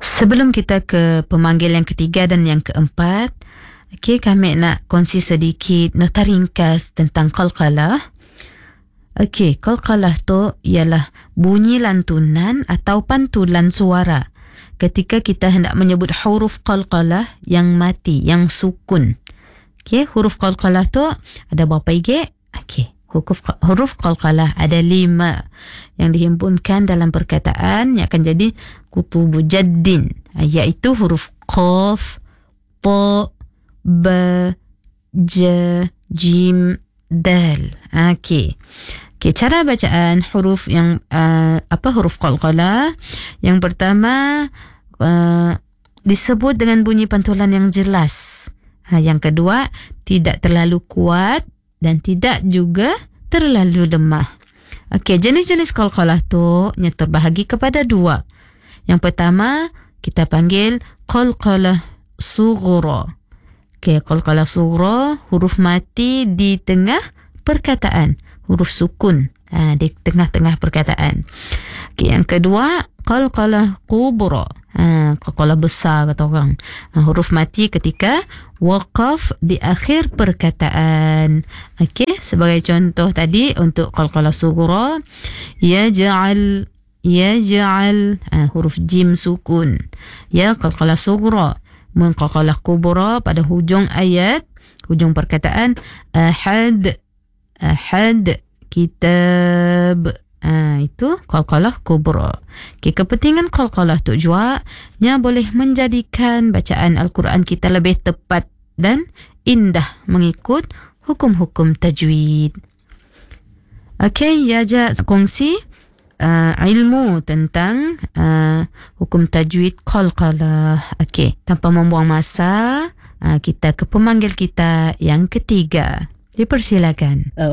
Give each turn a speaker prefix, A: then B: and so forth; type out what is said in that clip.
A: Sebelum kita ke pemanggil yang ketiga dan yang keempat, okey, kami nak kongsi sedikit nota ringkas tentang qalqalah. Okey, qalqalah tu ialah bunyi lantunan atau pantulan suara ketika kita hendak menyebut huruf qalqalah yang mati, yang sukun. Okey, huruf qalqalah tu ada berapa igi? Okey, huruf qalqalah ada 5 yang dihimpunkan dalam perkataan yang akan jadi kutubu jaddin, iaitu huruf qaf, ta, ba, ja, jim, dal. Okey. Okey, cara bacaan huruf yang huruf qalqalah. Yang pertama disebut dengan bunyi pantulan yang jelas. Yang kedua, tidak terlalu kuat dan tidak juga terlalu lemah. Okey, jenis-jenis qalqalah tu terbahagi kepada 2. Yang pertama, kita panggil qalqalah sughra. Okey, qalqalah sughra, huruf mati di tengah perkataan, huruf sukun di tengah-tengah perkataan. Okey, yang kedua, qalqalah kubra. Qalqalah besar kata orang. Huruf mati ketika waqaf di akhir perkataan. Okey, sebagai contoh tadi untuk qalqalah sughra, yaj'al, huruf jim sukun. Ya, qalqalah sughra. Qalqalah kubra pada hujung ayat, hujung perkataan, ahad, kitab. Itu qalqalah kubra. Okay, kepentingan qalqalah tu juga boleh menjadikan bacaan Al-Quran kita lebih tepat dan indah mengikut hukum-hukum tajwid. Okey, Yaja kongsi ilmu tentang hukum tajwid qalqalah. Okey, tanpa membuang masa, kita ke pemanggil kita yang ketiga. Dipersilakan.